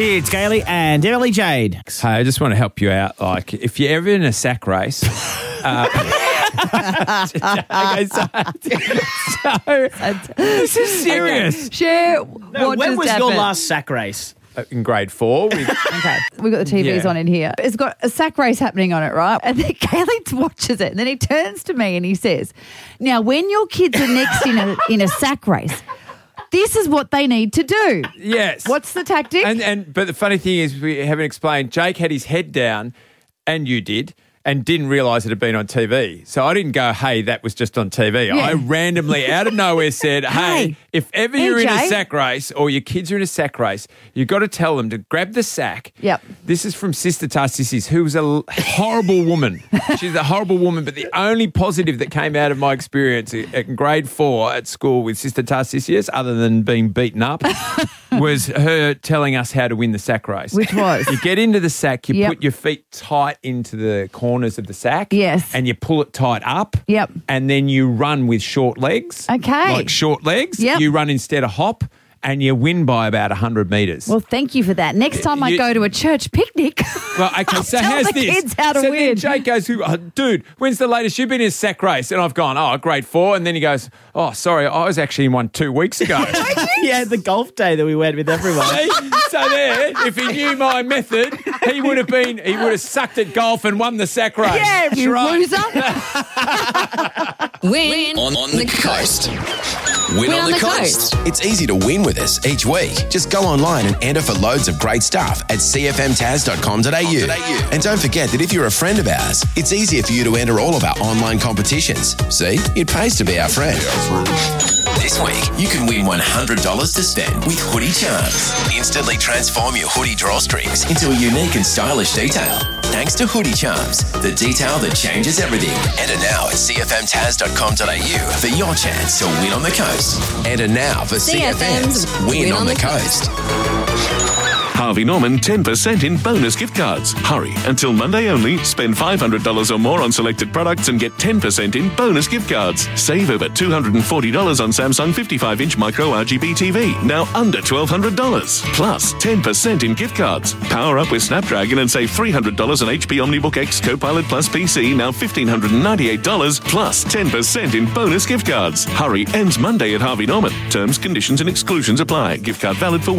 It's Kaylee and Emily Jade. Hey, I just want to help you out. Like, if you're ever in a sack race... okay, so this is serious. Okay. Share what when just was happened. your last sack race? In grade 4. Okay, we've got the TVs on in here. It's got a sack race happening on it, right? And then Kaylee watches it, and then he turns to me and he says, "Now, when your kids are next in a sack race, this is what they need to do." Yes. What's the tactic? But the funny thing is, we haven't explained. Jake had his head down, and you did, and didn't realise it had been on TV. So I didn't go, hey, that was just on TV. Yeah. I randomly, out of nowhere, said, hey, if ever you're in a Jay. sack race or your kids are in a sack race, you've got to tell them to grab the sack. Yep. This is from Sister Tarcisius, who was a horrible woman. She's a horrible woman, but the only positive that came out of my experience in grade 4 at school with Sister Tarcisius, other than being beaten up, was her telling us how to win the sack race. Which was? You get into the sack, you Yep. put your feet tight into the corners of the sack. Yes. And you pull it tight up. Yep. And then you run with short legs. Okay. Like short legs. Yep. You run instead of hop, and you win by about 100 metres. Well, thank you for that. Next time I You- go to a church picnic, Well, okay, so tell how's the this? kids how to so win. Then Jake goes, dude, when's the latest you've been in a sack race? And I've gone, grade 4. And then he goes, oh, sorry, I was actually in one 2 weeks ago. Yeah, the golf day that we went with everyone. See? So there, if he knew my method, he would have sucked at golf and won the sack race. yeah, That's you right. loser. Win on the coast. Win on the coast. It's easy to win with us each week. Just go online and enter for loads of great stuff at cfmtaz.com.au. And don't forget that if you're a friend of ours, it's easier for you to enter all of our online competitions. See, it pays to be our friend. This week, you can win $100 to spend with Hoodie Charms. Instantly transform your hoodie drawstrings into a unique and stylish detail. Thanks to Hoodie Charms, the detail that changes everything. Enter now at cfmtaz.com.au for your chance to win on the coast. Enter now for CFM's Win on the Coast. Harvey Norman 10% in bonus gift cards. Hurry, until Monday only. Spend $500 or more on selected products and get 10% in bonus gift cards. Save over $240 on Samsung 55-inch micro RGB TV, now under $1,200. Plus 10% in gift cards. Power up with Snapdragon and save $300 on HP OmniBook X Copilot Plus PC, now $1,598. Plus 10% in bonus gift cards. Hurry, ends Monday at Harvey Norman. Terms, conditions and exclusions apply. Gift card valid for